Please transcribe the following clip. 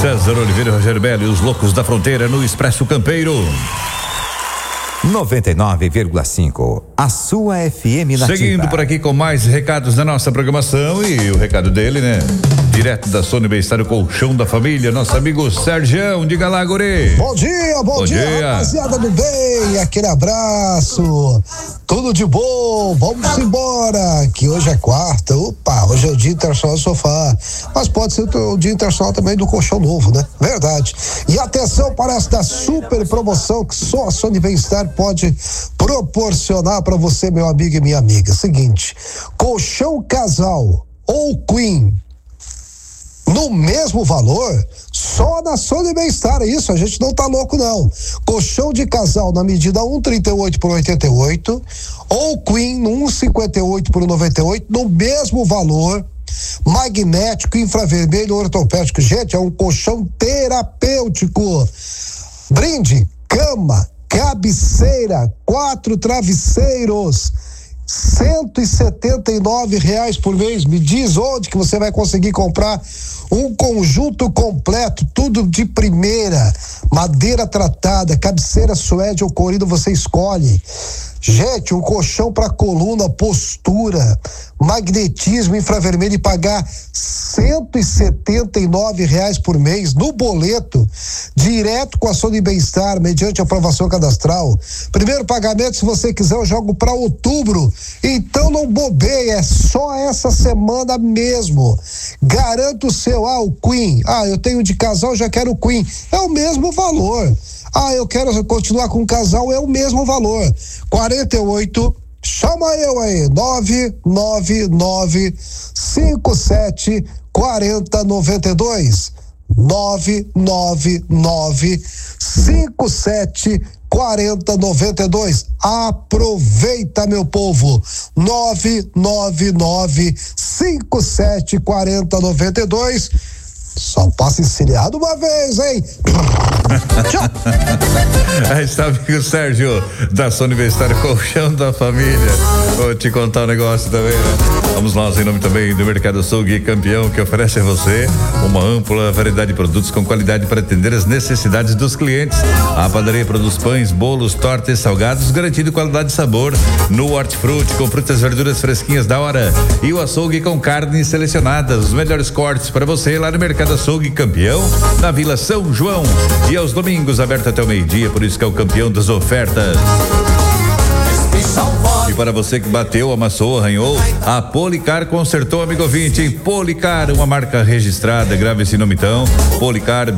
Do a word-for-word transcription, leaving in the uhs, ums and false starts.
César Oliveira e Rogério Belli, os loucos da fronteira no Expresso Campeiro. noventa e nove vírgula cinco, a sua F M nativa. Seguindo por aqui com mais recados da nossa programação e o recado dele, né? Direto da Sony Bem-Estar, o colchão da família, nosso amigo Sergião, diga lá, guri. Bom dia, bom, bom dia, dia, rapaziada do bem, aquele abraço, tudo de bom, vamos embora, que hoje é quarta, opa, hoje é o dia internacional do sofá, mas pode ser o dia internacional também do colchão novo, né? Verdade. E atenção para esta super promoção que só a Sony Bem-Estar pode proporcionar para você, meu amigo e minha amiga. Seguinte, colchão casal ou queen no mesmo valor, só na Sony Bem-Estar, é isso, a gente não tá louco não. Colchão de casal na medida um trinta e oito por oitenta e oito ou queen no um cinquenta e oito por noventa e oito, no mesmo valor, magnético, infravermelho, ortopédico. Gente, é um colchão terapêutico. Brinde, cama, cabeceira, quatro travesseiros, cento e setenta e nove reais por mês. Me diz onde que você vai conseguir comprar um conjunto completo, tudo de primeira, madeira tratada, cabeceira suede ou corino, você escolhe. Gente, um colchão para coluna, postura, magnetismo, infravermelho, e pagar cento e setenta e nove reais por mês no boleto, direto com a Sony Bem-Estar, mediante aprovação cadastral. Primeiro pagamento, se você quiser, eu jogo para outubro. Então não bobeie, é só essa semana mesmo. Garanto o seu, ah, o Queen. Ah, eu tenho de casal, já quero o Queen. É o mesmo valor. Ah, eu quero continuar com o casal, é o mesmo valor. quarenta e oito, chama eu aí, nove nove nove cinco sete quatro zero nove dois. nove nove nove cinco sete quatro zero nove dois. Aproveita, meu povo. nove nove nove cinco sete quatro zero nove dois. Só passa encilhado uma vez, hein? Tchau. Aí está, amigo Sérgio, da Sony Bem-Estar, colchão da família. Vou te contar um negócio também, né? Vamos nós, em nome também do Mercado Açougue Campeão, que oferece a você uma ampla variedade de produtos com qualidade para atender as necessidades dos clientes. A padaria produz pães, bolos, tortas e salgados, garantindo qualidade e sabor. No Hortifruti, com frutas e verduras fresquinhas da hora. E o açougue com carnes selecionadas, os melhores cortes para você lá no Mercado Açougue Campeão, na Vila São João. E aos domingos, aberto até o meio-dia, por isso que é o campeão das ofertas. E para você que bateu, amassou, arranhou, a Policar consertou, amigo ouvinte. Policar, uma marca registrada, grave esse nome então. Policar